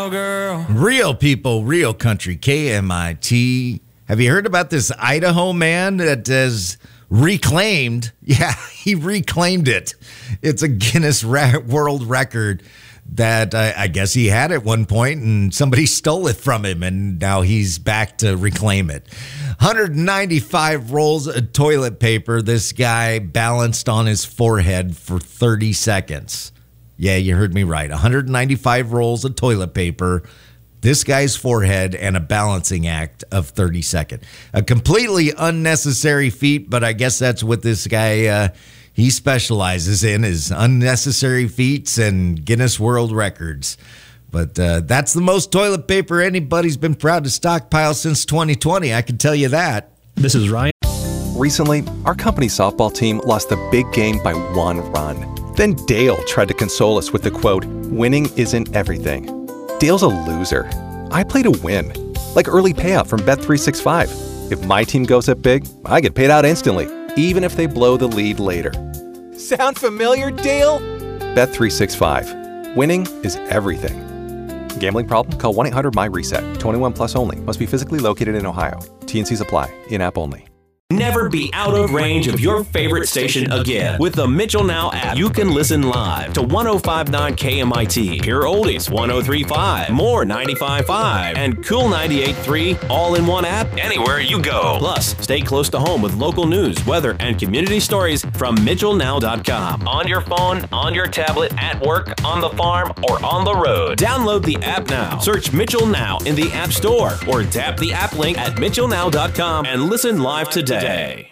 girl. Real people, real country, KMIT. Have you heard about this Idaho man that has reclaimed? Yeah, he reclaimed it. It's a Guinness World Record that I guess he had at one point and somebody stole it from him, and now he's back to reclaim it. 195 rolls of toilet paper this guy balanced on his forehead for 30 seconds. Yeah, you heard me right. 195 rolls of toilet paper, this guy's forehead, and a balancing act of 30 seconds. A completely unnecessary feat, but I guess that's what this guy he specializes in, is unnecessary feats and Guinness World Records. But that's the most toilet paper anybody's been proud to stockpile since 2020. I can tell you that. This is Ryan. Recently, our company softball team lost the big game by 1 run. Then Dale tried to console us with the quote, "Winning isn't everything." Dale's a loser. I play to win, like early payout from Bet365. If my team goes up big, I get paid out instantly, even if they blow the lead later. Sound familiar, Dale? Bet365. Winning is everything. Gambling problem? Call 1-800-MY-RESET. 21 plus only. Must be physically located in Ohio. T&Cs apply. In-app only. Never be out of range of your favorite station again. With the Mitchell Now app, you can listen live to 105.9 KMIT, Pure Oldies 103.5, More 95.5, and Cool 98.3 all in one app anywhere you go. Plus, stay close to home with local news, weather, and community stories from MitchellNow.com. On your phone, on your tablet, at work, on the farm, or on the road. Download the app now. Search Mitchell Now in the App Store or tap the app link at MitchellNow.com and listen live today.